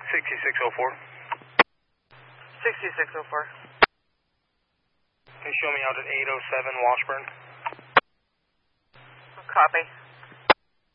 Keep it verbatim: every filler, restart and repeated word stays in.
sixty-six oh four. sixty-six oh four. Can you show me out at eight oh seven Washburn? Copy.